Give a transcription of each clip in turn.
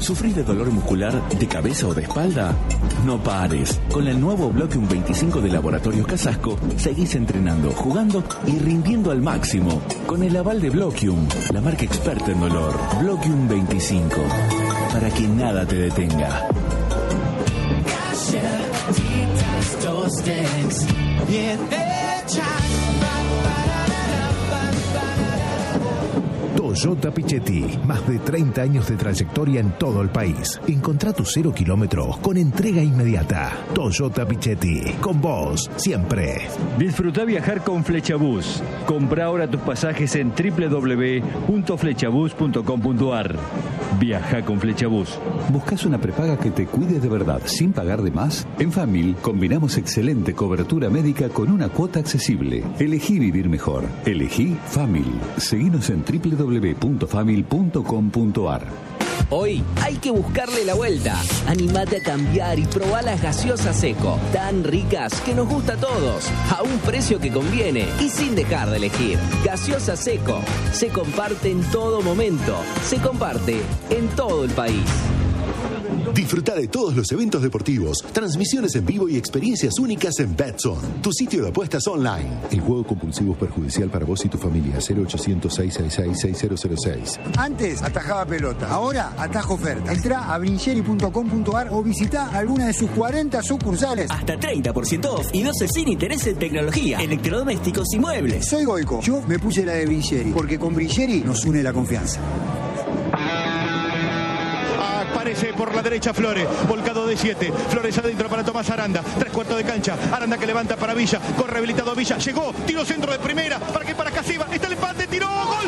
¿Sufrís de dolor muscular, de cabeza o de espalda? No pares. Con el nuevo Bloquium 25 de Laboratorios Casasco, seguís entrenando, jugando y rindiendo al máximo. Con el aval de Bloquium, la marca experta en dolor. Bloquium 25. Para que nada te detenga. Bien hecha. Toyota Pichetti, más de 30 años de trayectoria en todo el país. Encontrá tu 0 kilómetros con entrega inmediata. Toyota Pichetti, con vos siempre. Disfruta viajar con Flechabús. Compra ahora tus pasajes en www.flechabús.com.ar. Viaja con Flechabús. ¿Buscas una prepaga que te cuide de verdad sin pagar de más? En Famil combinamos excelente cobertura médica con una cuota accesible. Elegí vivir mejor. Elegí Famil. Seguinos en www.famil.com.ar. Hoy hay que buscarle la vuelta. Animate a cambiar y probá las gaseosas Seco, tan ricas que nos gusta a todos, a un precio que conviene y sin dejar de elegir. Gaseosa Seco, se comparte en todo momento, se comparte en todo el país. Disfruta de todos los eventos deportivos, transmisiones en vivo y experiencias únicas en Betson, tu sitio de apuestas online. El juego compulsivo es perjudicial para vos y tu familia. 0800-666-6006. Antes atajaba pelota, ahora atajo oferta. Entrá a brincheri.com.ar o visita alguna de sus 40 sucursales. Hasta 30% off y 12 sin interés en tecnología, electrodomésticos y muebles. Soy Goico. Yo me puse la de Brincheri, porque con Brincheri nos une la confianza. Aparece por la derecha Flores, volcado de 7. Flores adentro para Tomás Aranda. 3/4 de cancha. Aranda que levanta para Villa. Corre habilitado Villa. Llegó. Tiro centro de primera. ¿Para qué? Para Casiva. Está el empate. Tiró. ¡Gol!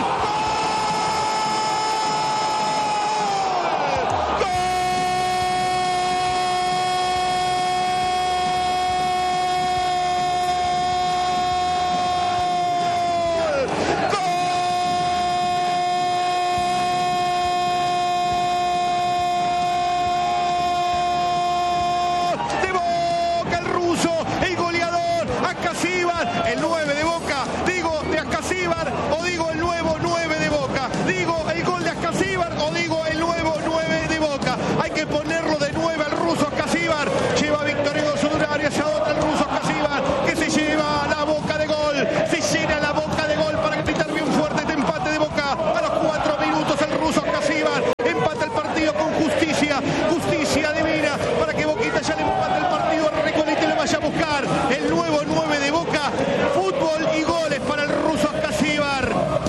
El 9 de Boca, digo de Ascasíbar o digo el nuevo 9 de Boca, digo el gol de Ascasíbar o digo el nuevo 9 de Boca. Hay que ponerlo de 9 al ruso Ascasíbar. Lleva Víctor Hugo Sudurario, se adota el ruso Ascasíbar, que se lleva la boca de gol, se llena la boca de gol para gritar bien fuerte este empate de Boca. A los 4 minutos el ruso Ascasíbar empata el partido con justicia, justicia divina, para que Boquita ya le empate el partido al Recoleta y le vaya a buscar el nuevo 9 de Boca. Fútbol y goles para el ruso Ascasíbar.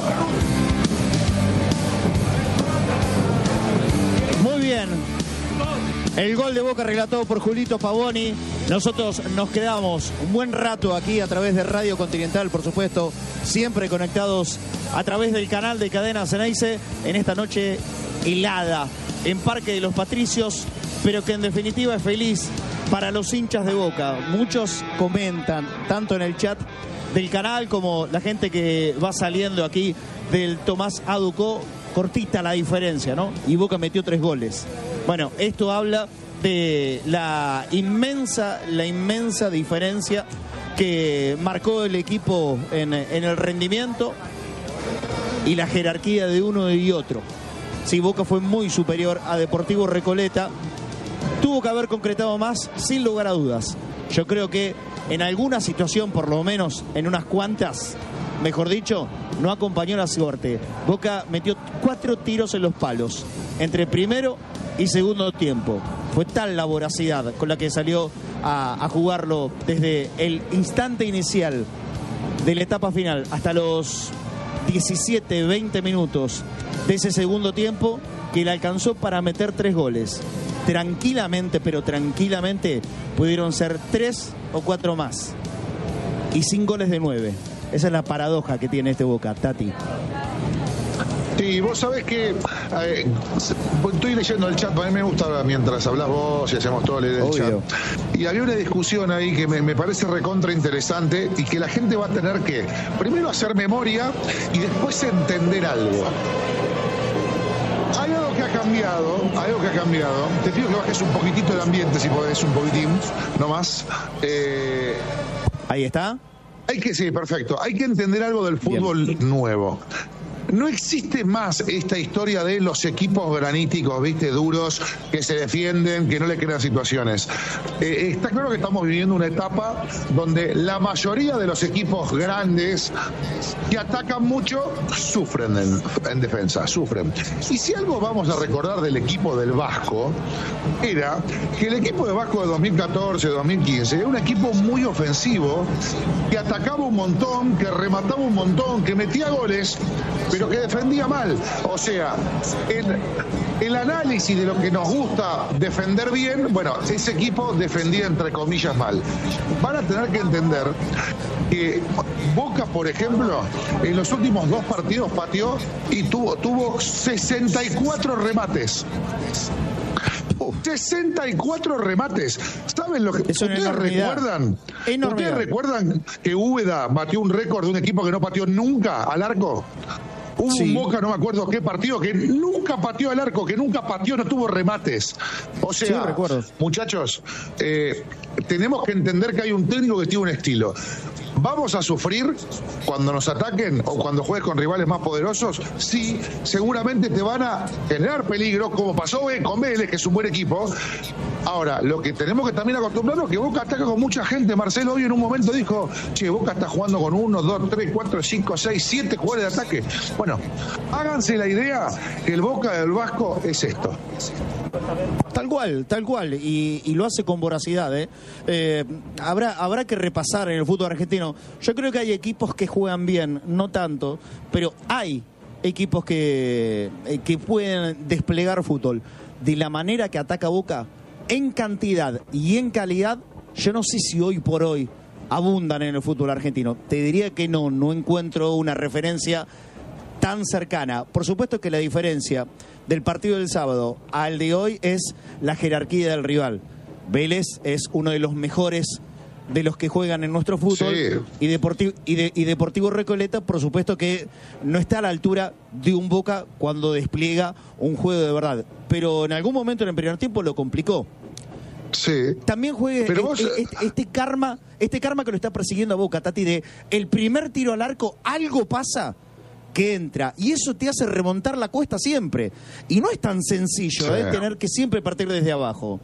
Muy bien. El gol de Boca relatado por Julito Pavoni. Nosotros nos quedamos un buen rato aquí a través de Radio Continental, por supuesto, siempre conectados a través del canal de Cadena Ceneice en esta noche helada en Parque de los Patricios, pero que en definitiva es feliz para los hinchas de Boca. Muchos comentan, tanto en el chat del canal como la gente que va saliendo aquí del Tomás Aducó, cortita la diferencia, ¿no? Y Boca metió 3 goles. Bueno, esto habla de la inmensa diferencia que marcó el equipo en el rendimiento y la jerarquía de uno y otro. Sí, Boca fue muy superior a Deportivo Recoleta. Tuvo que haber concretado más, sin lugar a dudas. Yo creo que en alguna situación, por lo menos en unas cuantas, mejor dicho, no acompañó la suerte. Boca metió 4 tiros en los palos entre primero y segundo tiempo. Fue tal la voracidad con la que salió a jugarlo desde el instante inicial de la etapa final hasta los 17, 20 minutos de ese segundo tiempo, que le alcanzó para meter 3 goles. Tranquilamente, pero tranquilamente, pudieron ser 3 o 4 más. Y sin goles de 9. Esa es la paradoja que tiene este Boca, Tati. Sí, vos sabés que estoy leyendo el chat, a mí me gusta mientras hablas vos y hacemos todo el chat. Y había una discusión ahí que me parece recontra interesante y que la gente va a tener que primero hacer memoria y después entender algo. Hay algo que ha cambiado. Te pido que bajes un poquitito el ambiente, si podés, un poquitín, no más. Ahí está. Sí, perfecto. Hay que entender algo del fútbol nuevo. no existe más esta historia de los equipos graníticos, ¿viste? Duros, que se defienden, que no le crean situaciones. Está claro que estamos viviendo una etapa donde la mayoría de los equipos grandes que atacan mucho sufren en defensa, sufren. Y si algo vamos a recordar del equipo del Vasco, era que el equipo de Vasco de 2014, 2015, era un equipo muy ofensivo, que atacaba un montón, que remataba un montón, que metía goles, pero que defendía mal. O sea, el análisis de lo que nos gusta defender bien, bueno, ese equipo defendía entre comillas mal. Van a tener que entender que Boca, por ejemplo, en los últimos 2 partidos pateó y tuvo 64 remates. 64 remates. ¿Saben lo que ustedes recuerdan? ¿Ustedes recuerdan que Úbeda batió un récord de un equipo que no pateó nunca al arco? Hubo un Boca, no me acuerdo qué partido, que nunca pateó al arco, que nunca pateó, no tuvo remates. O sea, muchachos, tenemos que entender que hay un técnico que tiene un estilo. ¿Vamos a sufrir cuando nos ataquen o cuando juegues con rivales más poderosos? Sí, seguramente te van a generar peligro, como pasó con Vélez, que es un buen equipo. Ahora, lo que tenemos que también acostumbrarnos es que Boca ataca con mucha gente. Marcelo hoy en un momento dijo, che, Boca está jugando con 1, 2, 3, 4, 5, 6, 7 jugadores de ataque. Bueno, háganse la idea que el Boca del Vasco es esto. Tal cual, y lo hace con voracidad, habrá que repasar en el fútbol argentino. Yo creo que hay equipos que juegan bien, no tanto, pero hay equipos que pueden desplegar fútbol de la manera que ataca Boca, en cantidad y en calidad. Yo no sé si hoy por hoy abundan en el fútbol argentino. Te diría que no encuentro una referencia tan cercana. Por supuesto que la diferencia del partido del sábado al de hoy es la jerarquía del rival. Vélez es uno de los mejores de los que juegan en nuestro fútbol, sí. y Deportivo Recoleta, por supuesto que no está a la altura de un Boca cuando despliega un juego de verdad, pero en algún momento en el primer tiempo lo complicó. Sí. También juegue este karma que lo está persiguiendo a Boca, Tati, de el primer tiro al arco, algo pasa que entra, y eso te hace remontar la cuesta siempre, y no es tan sencillo, sí. Tener que siempre partir desde abajo.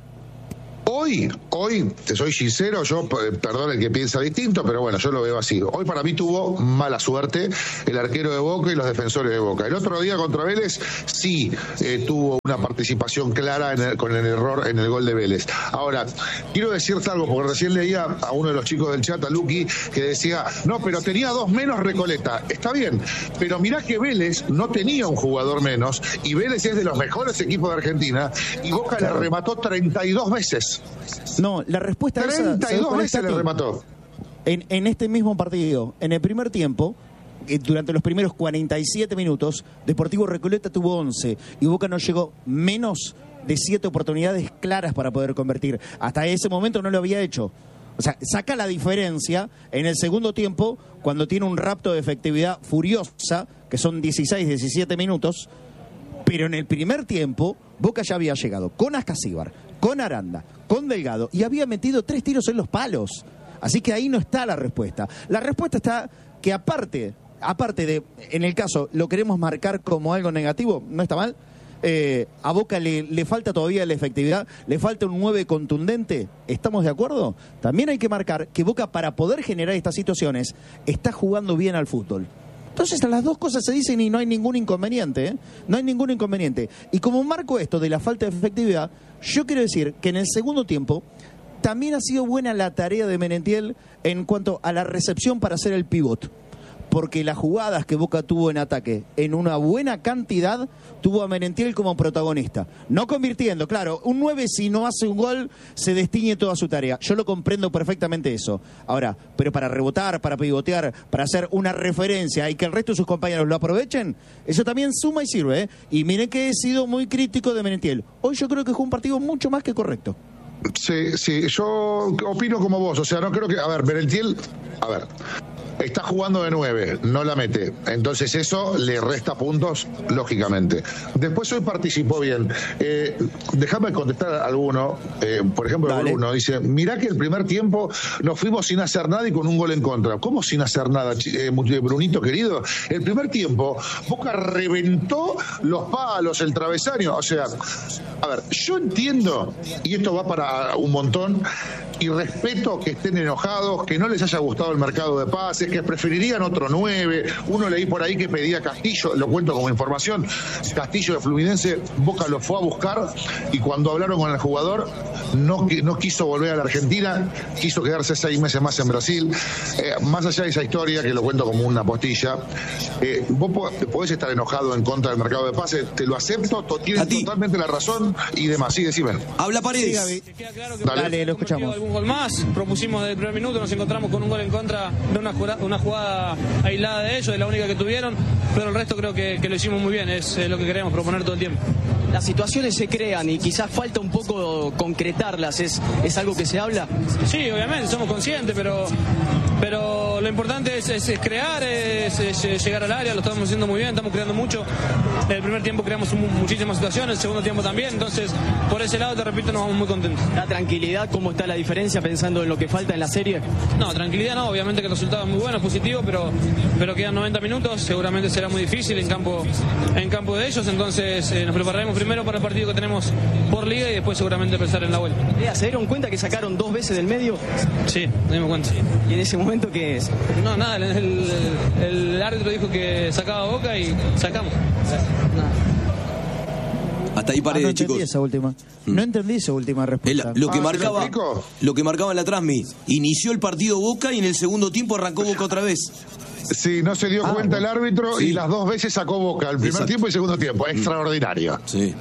Hoy, te soy sincero, yo, perdón el que piensa distinto, pero bueno, yo lo veo así. Hoy para mí tuvo mala suerte el arquero de Boca y los defensores de Boca. El otro día contra Vélez sí tuvo una participación clara con el error en el gol de Vélez. Ahora, quiero decirte algo, porque recién leía a uno de los chicos del chat, a Luqui, que decía, no, pero tenía 2 menos Recoleta. Está bien, pero mirá que Vélez no tenía un jugador menos, y Vélez es de los mejores equipos de Argentina, y Boca le remató 32 veces. No, la respuesta es 32 veces le remató. En este mismo partido, en el primer tiempo, durante los primeros 47 minutos, Deportivo Recoleta tuvo 11 y Boca no llegó menos de 7 oportunidades claras para poder convertir. Hasta ese momento no lo había hecho. O sea, saca la diferencia en el segundo tiempo cuando tiene un rapto de efectividad furiosa, que son 16, 17 minutos, pero en el primer tiempo Boca ya había llegado con Ascasíbar, con Aranda, con Delgado, y había metido 3 tiros en los palos. Así que ahí no está la respuesta. La respuesta está que aparte de, en el caso, lo queremos marcar como algo negativo, no está mal, a Boca le falta todavía la efectividad, le falta un 9 contundente, ¿estamos de acuerdo? También hay que marcar que Boca, para poder generar estas situaciones, está jugando bien al fútbol. Entonces las dos cosas se dicen y no hay ningún inconveniente, no hay ningún inconveniente. Y como marco esto de la falta de efectividad, yo quiero decir que en el segundo tiempo también ha sido buena la tarea de Merentiel en cuanto a la recepción para hacer el pivot. Porque las jugadas que Boca tuvo en ataque, en una buena cantidad, tuvo a Merentiel como protagonista. No convirtiendo, claro, un 9 si no hace un gol, se destiñe toda su tarea. Yo lo comprendo perfectamente eso. Ahora, pero para rebotar, para pivotear, para hacer una referencia y que el resto de sus compañeros lo aprovechen, eso también suma y sirve, ¿eh? Y miren que he sido muy crítico de Merentiel. Hoy yo creo que fue un partido mucho más que correcto. Sí, yo opino como vos, o sea, no creo que... A ver, Merentiel, está jugando de 9, no la mete. Entonces eso le resta puntos, lógicamente. Después hoy participó bien. Déjame contestar a alguno. Por ejemplo, Bruno dice, mirá que el primer tiempo nos fuimos sin hacer nada y con un gol en contra. ¿Cómo sin hacer nada, Brunito querido? El primer tiempo, Boca reventó los palos, el travesaño. O sea, a ver, yo entiendo, y esto va para un montón, y respeto que estén enojados, que no les haya gustado el mercado de pases, que preferirían otro 9. Uno leí por ahí que pedía Castillo, lo cuento como información, Castillo de Fluminense. Boca lo fue a buscar y cuando hablaron con el jugador no quiso volver a la Argentina, quiso quedarse 6 meses más en Brasil. Más allá de esa historia, que lo cuento como una postilla, vos podés estar enojado en contra del mercado de pases, te lo acepto, tienes totalmente la razón y demás. Sí, decime. Habla Paredes. Sí, Gaby. Queda claro que Dale, lo escuchamos. Algún gol más, propusimos desde el primer minuto, nos encontramos con un gol en contra de una jugada aislada de ellos, de la única que tuvieron, pero el resto creo que lo hicimos muy bien, es lo que queremos proponer todo el tiempo. Las situaciones se crean y quizás falta un poco concretarlas, ¿es algo que se habla? Sí, obviamente, somos conscientes, pero lo importante es crear, es llegar al área, lo estamos haciendo muy bien, estamos creando mucho. En el primer tiempo creamos muchísimas situaciones, el segundo tiempo también, entonces por ese lado, te repito, nos vamos muy contentos. ¿La tranquilidad, cómo está la diferencia pensando en lo que falta en la serie? No, tranquilidad no, obviamente que el resultado es muy bueno, es positivo, pero quedan 90 minutos, seguramente será muy difícil en campo de ellos, entonces nos prepararemos primero para el partido que tenemos por liga y después seguramente pensar en la vuelta. ¿Se dieron cuenta que sacaron 2 veces del medio? Sí, me dimos cuenta. ¿Y en ese momento qué es? No, nada, el árbitro dijo que sacaba Boca y sacamos. Nada. Hasta ahí Paredes, no entendí chicos. Esa última. No entendí esa última respuesta. Lo que marcaba en la transmi. Inició el partido Boca y en el segundo tiempo arrancó Boca otra vez. Sí, no se dio cuenta el árbitro y las 2 veces sacó Boca, el primer tiempo y el segundo tiempo. Extraordinario. Sí.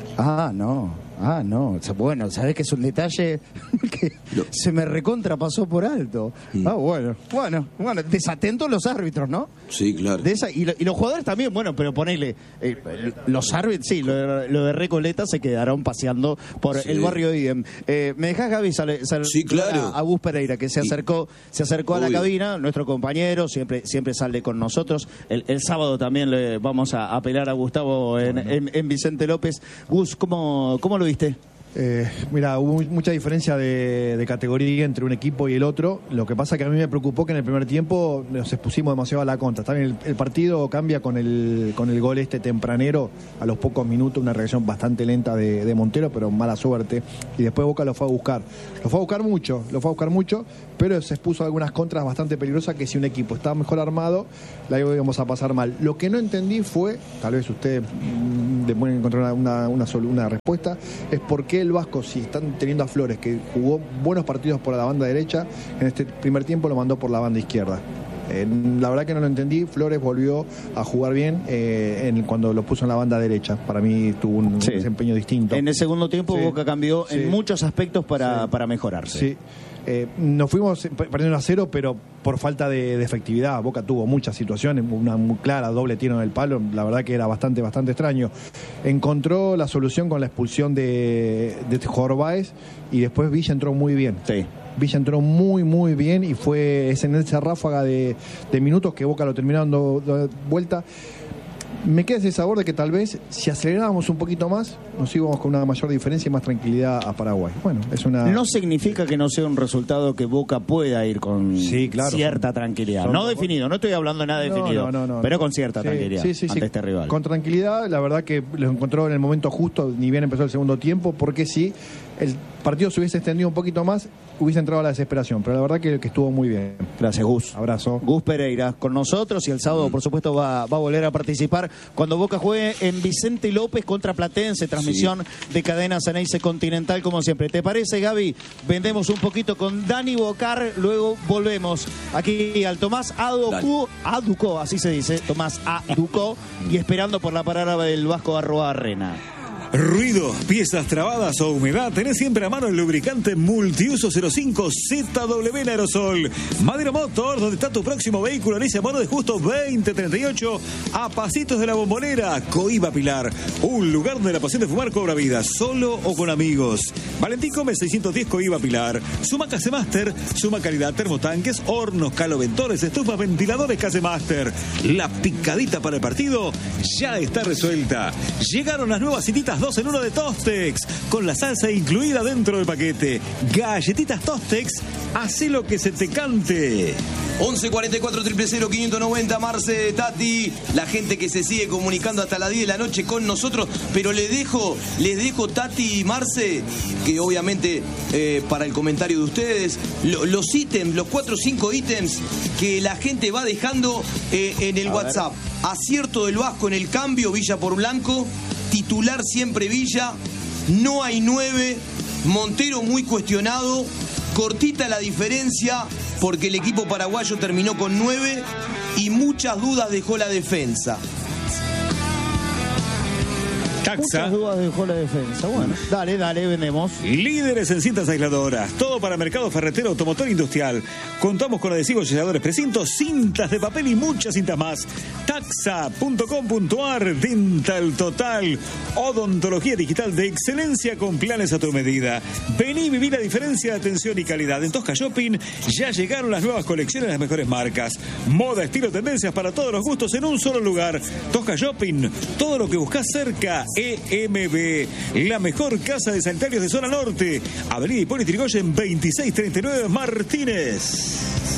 No. Bueno, sabés que es un detalle que se me recontrapasó por alto. Bueno, desatentos los árbitros, ¿no? Sí, claro. Y los jugadores también, bueno, pero ponele, los árbitros, sí, lo de Recoleta se quedaron paseando por el barrio de Idem. ¿Me dejás, Gaby, sí, claro. a Gus Pereira, que se acercó a la cabina, nuestro compañero, siempre sale con nosotros. El sábado también le vamos a apelar a Gustavo en Vicente López. Gus, ¿cómo lo viste? Mira, hubo mucha diferencia de categoría entre un equipo y el otro. Lo que pasa que a mí me preocupó que en el primer tiempo nos expusimos demasiado a la contra. También el partido cambia con el gol tempranero a los pocos minutos, una reacción bastante lenta de Montero, pero mala suerte. Y después Boca lo fue a buscar. Lo fue a buscar mucho, pero se expuso a algunas contras bastante peligrosas que si un equipo estaba mejor armado, la íbamos a pasar mal. Lo que no entendí fue, tal vez ustedes pueden encontrar una respuesta, es por qué el Vasco, si están teniendo a Flores, que jugó buenos partidos por la banda derecha, en este primer tiempo lo mandó por la banda izquierda. La verdad que no lo entendí. Flores volvió a jugar bien cuando lo puso en la banda derecha. Para mí tuvo un desempeño distinto. En el segundo tiempo Boca cambió en muchos aspectos para mejorarse. Sí. Nos fuimos perdiendo a 0, pero por falta de efectividad. Boca tuvo muchas situaciones, una muy clara, doble tiro en el palo, la verdad que era bastante extraño. Encontró la solución con la expulsión de Jorbaez y después Villa entró muy bien. Sí. Villa entró muy bien y es en esa ráfaga de minutos que Boca lo terminó dando vuelta. Me queda ese sabor de que tal vez si acelerábamos un poquito más nos íbamos con una mayor diferencia y más tranquilidad a Paraguay. Bueno, es una... No significa que no sea un resultado que Boca pueda ir con cierta tranquilidad. No definido, no estoy hablando de nada definido, pero con cierta tranquilidad ante este rival. Con tranquilidad, la verdad que lo encontró en el momento justo, ni bien empezó el segundo tiempo, porque si el partido se hubiese extendido un poquito más, hubiese entrado a la desesperación, pero la verdad que estuvo muy bien. Gracias, Gus. Abrazo. Gus Pereira con nosotros y el sábado, por supuesto, va a volver a participar cuando Boca juegue en Vicente López contra Platense, transmisión de Cadena Ceneice Continental, como siempre. ¿Te parece, Gaby? Vendemos un poquito con Dani Bocar, luego volvemos aquí al Tomás Aducó, así se dice, Tomás Aducó, y esperando por la parada del Vasco Arroarena. Ruido, piezas trabadas o humedad, tenés siempre a mano el lubricante multiuso 05 ZW en aerosol. Madero Motors, donde está tu próximo vehículo, en ese Amor de Justo 2038, a pasitos de la Bombonera. Coiba Pilar, un lugar donde la pasión de fumar cobra vida, solo o con amigos. Valentín Gómez 610 Coiba Pilar. Suma Casemaster, suma calidad, termotanques, hornos, caloventores, estufas, ventiladores Casemaster. La picadita para el partido ya está resuelta. Llegaron las nuevas cititas 2 en 1 de Tostex, con la salsa incluida dentro del paquete. Galletitas Tostex, hacé lo que se te cante. 11 44 000 590, Marce, Tati, la gente que se sigue comunicando hasta las 10 de la noche con nosotros, pero les dejo Tati y Marce, que obviamente para el comentario de ustedes, los ítems, los 4 o 5 ítems que la gente va dejando en el WhatsApp. Acierto del Vasco en el cambio, Villa por Blanco. Titular siempre Villa, no hay 9, Montero muy cuestionado, cortita la diferencia porque el equipo paraguayo terminó con 9 y muchas dudas dejó la defensa. Muchas dudas dejó la defensa. Bueno, dale, vendemos. Líderes en cintas aisladoras. Todo para mercado ferretero, automotor industrial. Contamos con adhesivos, selladores precintos, cintas de papel y muchas cintas más. Taxa.com.ar. Dental Total. Odontología digital de excelencia con planes a tu medida. Vení y viví la diferencia de atención y calidad. En Tosca Shopping ya llegaron las nuevas colecciones de las mejores marcas. Moda, estilo, tendencias para todos los gustos en un solo lugar. Tosca Shopping. Todo lo que buscas cerca. EMB, la mejor casa de sanitarios de zona norte. Avenida Hipólito Yrigoyen 2639 Martínez.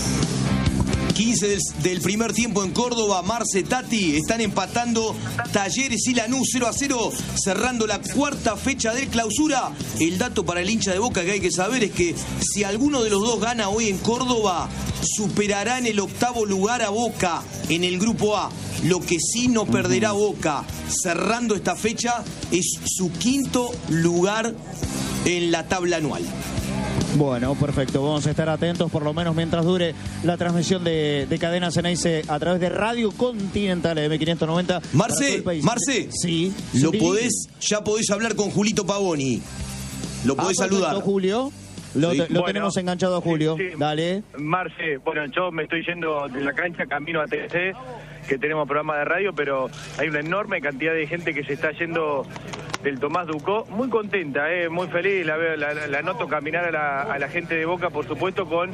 15 del primer tiempo en Córdoba, Marce, Tati, están empatando Talleres y Lanús 0-0, cerrando la cuarta fecha de clausura. El dato para el hincha de Boca que hay que saber es que si alguno de los dos gana hoy en Córdoba, superará en el octavo lugar a Boca en el grupo A. Lo que sí no perderá Boca cerrando esta fecha es su quinto lugar en la tabla anual. Bueno, perfecto. Vamos a estar atentos por lo menos mientras dure la transmisión de Cadena Ceneice a través de Radio Continental M590. Marce, sí. Ya podés hablar con Julito Pavoni. Lo podés saludar. Julio. Lo tenemos enganchado a Julio. Sí. Dale. Marce, bueno, yo me estoy yendo de la cancha camino a TC, que tenemos programa de radio, pero hay una enorme cantidad de gente que se está yendo del Tomás Ducó. Muy contenta, muy feliz, la noto caminar a la gente de Boca, por supuesto, con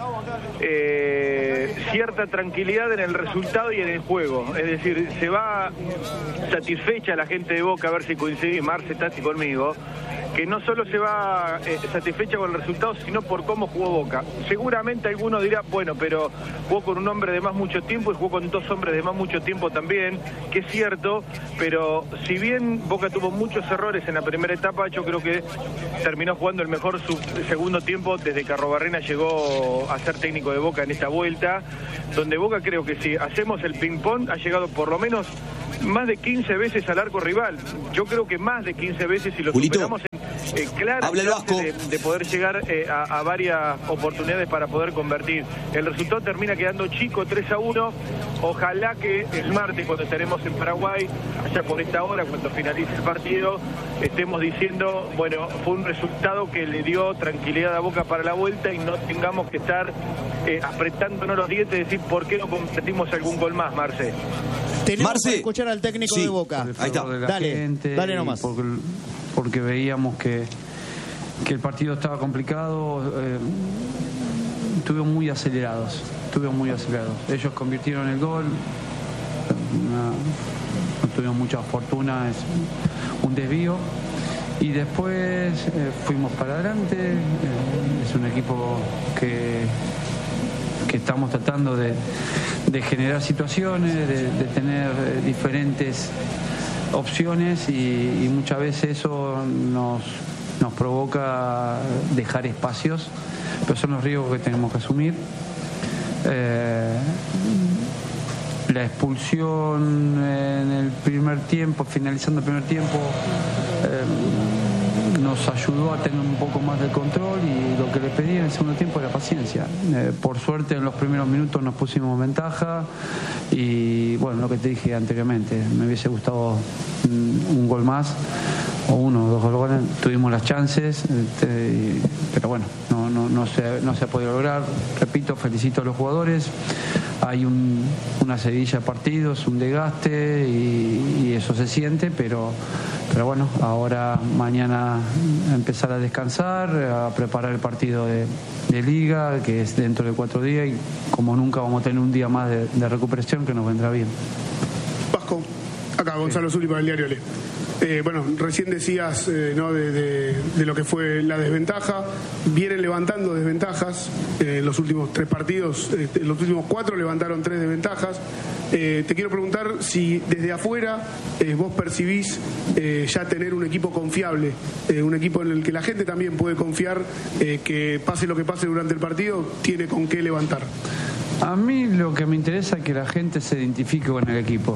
cierta tranquilidad en el resultado y en el juego. Es decir, se va satisfecha la gente de Boca, a ver si coincide Marce, Tati conmigo, que no solo se va satisfecha con el resultado, sino por cómo jugó Boca. Seguramente alguno dirá, bueno, pero jugó con un hombre de más mucho tiempo y jugó con 2 hombres de más mucho tiempo también, que es cierto, pero si bien Boca tuvo muchos errores en la primera etapa, yo creo que terminó jugando el mejor segundo tiempo desde que Arrobarrena llegó a ser técnico de Boca en esta vuelta, donde Boca, creo que si hacemos el ping-pong, ha llegado por lo menos más de 15 veces al arco rival. Yo creo que más de 15 veces, y lo superamos claro de poder llegar a varias oportunidades para poder convertir. El resultado termina quedando chico, 3-1. Ojalá que el martes, cuando estaremos en Paraguay, allá por esta hora, cuando finalice el partido, estemos diciendo, bueno, fue un resultado que le dio tranquilidad a Boca para la vuelta y no tengamos que estar apretándonos los dientes y decir, ¿por qué no convertimos algún gol más, Marce? Tenemos que escuchar al técnico de Boca. Ahí está. Dale nomás. Porque veíamos que el partido estaba complicado, estuvieron muy acelerados. Ellos convirtieron el gol, no tuvieron mucha fortuna, es un desvío. Y después fuimos para adelante, es un equipo que estamos tratando de generar situaciones, de tener diferentes opciones y muchas veces eso nos provoca dejar espacios, pero son los riesgos que tenemos que asumir. La expulsión en el primer tiempo, finalizando el primer tiempo, nos ayudó a tener un poco más de control y lo que le pedí en el segundo tiempo era paciencia. Por suerte en los primeros minutos nos pusimos en ventaja y bueno, lo que te dije anteriormente, me hubiese gustado un gol más o 1 o 2 goles, tuvimos las chances, pero bueno, no se ha podido lograr. Repito, felicito a los jugadores. Hay una seguidilla de partidos, un desgaste y eso se siente, pero bueno, ahora mañana empezar a descansar, a preparar el partido de Liga, que es dentro de 4 días, y como nunca vamos a tener un día más de recuperación que nos vendrá bien. Vasco, acá Gonzalo Zuli para el diario Le. Bueno, recién decías ¿no? de lo que fue la desventaja. Vienen levantando desventajas. Los últimos 3 partidos, los últimos 4 levantaron 3 desventajas. Te quiero preguntar si desde afuera vos percibís ya tener un equipo confiable, un equipo en el que la gente también puede confiar, que pase lo que pase durante el partido, tiene con qué levantar. A mí lo que me interesa es que la gente se identifique con el equipo.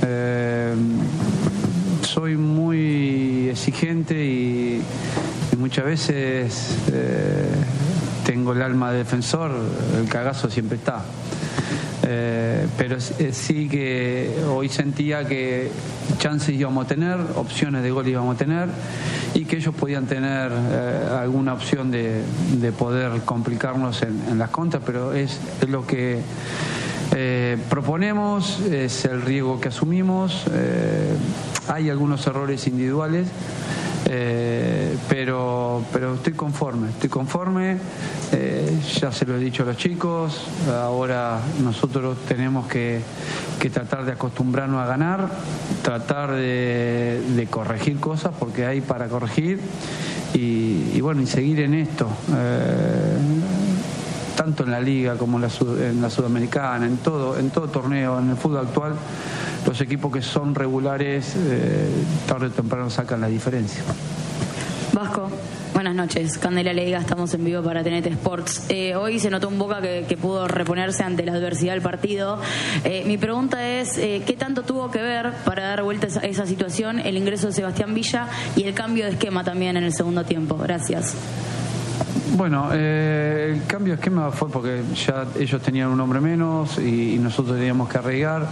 Soy muy exigente y muchas veces tengo el alma de defensor, el cagazo siempre está. Pero sí que hoy sentía que chances íbamos a tener, opciones de gol íbamos a tener, y que ellos podían tener alguna opción de poder complicarnos en las contras, pero es lo que proponemos, es el riesgo que asumimos. Hay algunos errores individuales, pero estoy conforme. Ya se lo he dicho a los chicos, ahora nosotros tenemos que tratar de acostumbrarnos a ganar, tratar de corregir cosas, porque hay para corregir, y bueno, y seguir en esto. Tanto en la Liga como en la Sudamericana, en todo torneo, en el fútbol actual, los equipos que son regulares tarde o temprano sacan la diferencia. Vasco, buenas noches. Candela Leiga, estamos en vivo para TNT Sports. Hoy se notó un Boca que pudo reponerse ante la adversidad del partido. Mi pregunta es, ¿qué tanto tuvo que ver para dar vuelta a esa situación el ingreso de Sebastián Villa y el cambio de esquema también en el segundo tiempo? Gracias. Bueno, el cambio de esquema fue porque ya ellos tenían un hombre menos y nosotros teníamos que arraigar,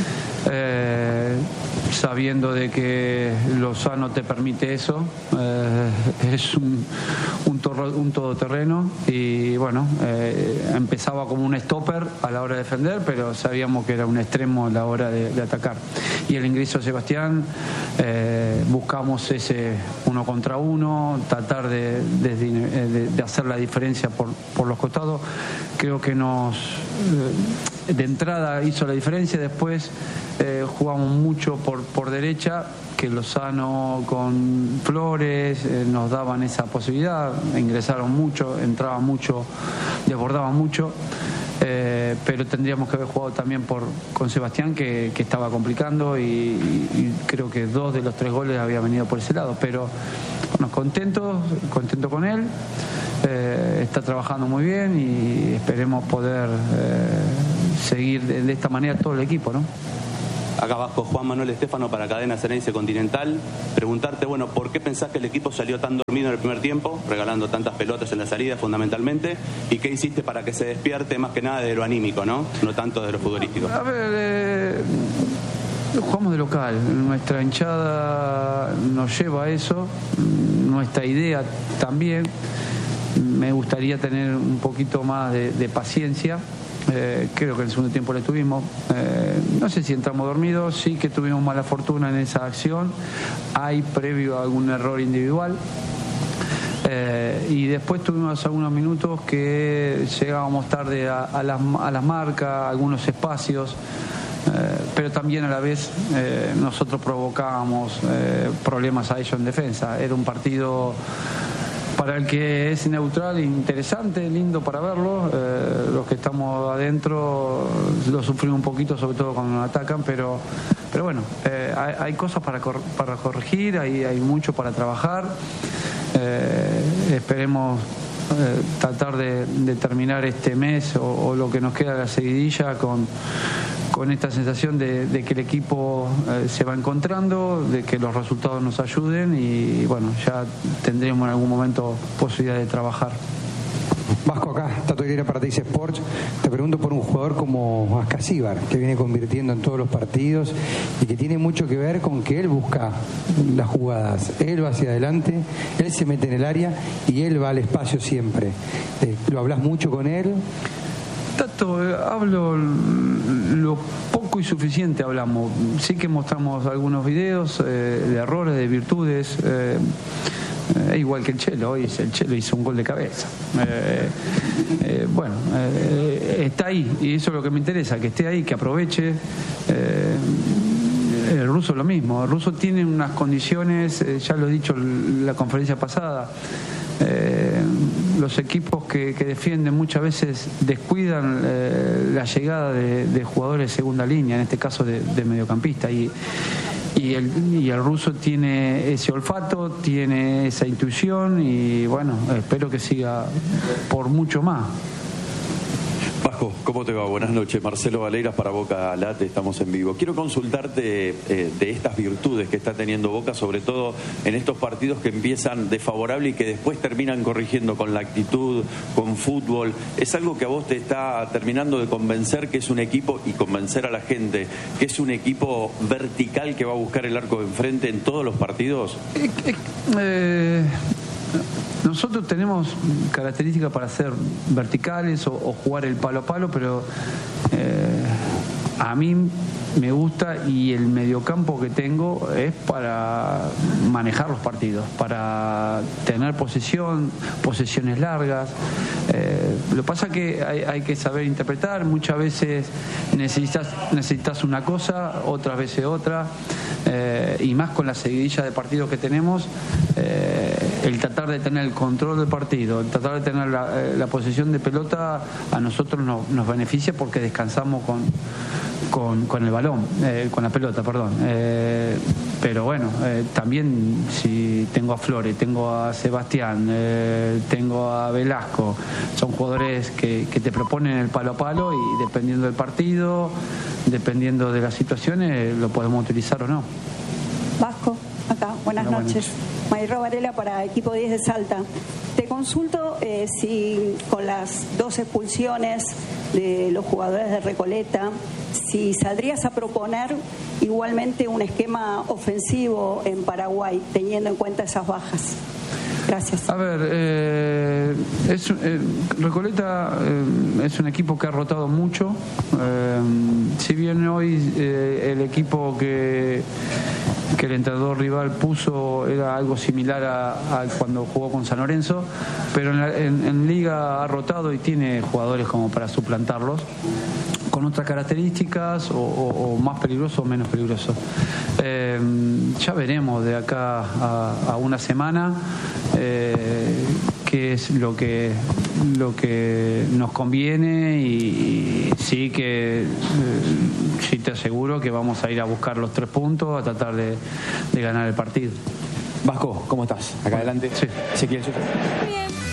sabiendo de que Lozano te permite eso. Es un todoterreno, y bueno, empezaba como un stopper a la hora de defender, pero sabíamos que era un extremo a la hora de atacar. Y el ingreso de Sebastián, buscamos ese 1 contra 1, tratar de hacer la diferencia por los costados. Creo que de entrada hizo la diferencia. Después jugamos mucho por derecha, que Lozano con Flores nos daban esa posibilidad. Ingresaron mucho, entraban mucho, desbordaban mucho. Pero tendríamos que haber jugado también con Sebastián, que estaba complicando, y creo que 2 de los 3 goles habían venido por ese lado. Pero bueno, contento con él. Está trabajando muy bien y esperemos poder seguir de esta manera todo el equipo, ¿no? Acá abajo, Juan Manuel Estefano para Cadena Ceneice Continental. Preguntarte, bueno, ¿por qué pensás que el equipo salió tan dormido en el primer tiempo, regalando tantas pelotas en la salida fundamentalmente? ¿Y qué hiciste para que se despierte más que nada de lo anímico, no tanto de lo futbolístico? A ver, jugamos de local. Nuestra hinchada nos lleva a eso, nuestra idea también. Me gustaría tener un poquito más de paciencia. Creo que en el segundo tiempo le tuvimos. No sé si entramos dormidos, sí que tuvimos mala fortuna en esa acción. Hay previo a algún error individual. Y después tuvimos algunos minutos que llegábamos tarde a las marcas, algunos espacios. Pero también a la vez nosotros provocábamos problemas a ellos en defensa. Era un partido para el que es neutral, interesante, lindo para verlo. Los que estamos adentro lo sufrimos un poquito, sobre todo cuando nos atacan, pero bueno, hay cosas para corregir, hay mucho para trabajar. Esperemos tratar de terminar este mes o lo que nos queda de la seguidilla con esta sensación de que el equipo se va encontrando, de que los resultados nos ayuden, y bueno, ya tendremos en algún momento posibilidad de trabajar. Vasco, acá, Tato Aguilera para Teis Sports. Te pregunto por un jugador como Ascasíbar, que viene convirtiendo en todos los partidos y que tiene mucho que ver con que él busca las jugadas. Él va hacia adelante, él se mete en el área y él va al espacio siempre. ¿Lo hablas mucho con él? Tato, hablo lo poco y suficiente hablamos. Sí que mostramos algunos videos de errores, de virtudes. Igual que el Chelo, hoy el Chelo hizo un gol de cabeza. Bueno, está ahí y eso es lo que me interesa, que esté ahí, que aproveche. El ruso lo mismo, el ruso tiene unas condiciones, ya lo he dicho en la conferencia pasada, los equipos que defienden muchas veces descuidan la llegada de jugadores de segunda línea, en este caso de mediocampista, y el ruso tiene ese olfato, tiene esa intuición y bueno, espero que siga por mucho más. Vasco, ¿cómo te va? Buenas noches. Marcelo Valeiras para Boca Late, estamos en vivo. Quiero consultarte de estas virtudes que está teniendo Boca, sobre todo en estos partidos que empiezan desfavorable y que después terminan corrigiendo con la actitud, con fútbol. ¿Es algo que a vos te está terminando de convencer que es un equipo y convencer a la gente que es un equipo vertical que va a buscar el arco de enfrente en todos los partidos? Nosotros tenemos características para ser verticales o jugar el palo a palo, pero a mí me gusta y el mediocampo que tengo es para manejar los partidos, para tener posesiones largas. Lo que pasa es que hay que saber interpretar. Muchas veces necesitas una cosa, otras veces otra, y más con la seguidilla de partidos que tenemos. El tratar de tener el control del partido, el tratar de tener la posesión de pelota a nosotros nos beneficia porque descansamos con el balón, con la pelota, perdón. Pero bueno, también si tengo a Flores, tengo a Sebastián, tengo a Velasco, son jugadores que te proponen el palo a palo y dependiendo del partido, dependiendo de las situaciones, lo podemos utilizar o no. Vasco, acá, buenas noches. Mayro Varela para Equipo 10 de Salta. Te consulto si con las 2 expulsiones de los jugadores de Recoleta, si saldrías a proponer igualmente un esquema ofensivo en Paraguay, teniendo en cuenta esas bajas. Gracias. A ver, Recoleta es un equipo que ha rotado mucho. Si bien hoy el equipo que el entrenador rival puso era algo similar a cuando jugó con San Lorenzo, pero en Liga ha rotado y tiene jugadores como para suplantarlos con otras características o más peligroso o menos peligroso. Ya veremos de acá a una semana qué es lo que nos conviene y sí que sí te aseguro que vamos a ir a buscar los 3 puntos, a tratar de ganar el partido. Vasco, ¿cómo estás? Acá adelante. Sí. Ezequiel. Bien.